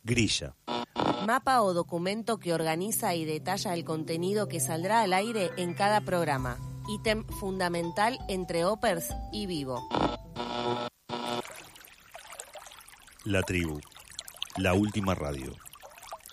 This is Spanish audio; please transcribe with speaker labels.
Speaker 1: Grilla.
Speaker 2: Mapa o documento que organiza y detalla el contenido que saldrá al aire en cada programa. Ítem fundamental entre Opers y Vivo.
Speaker 1: La Tribu. La última radio.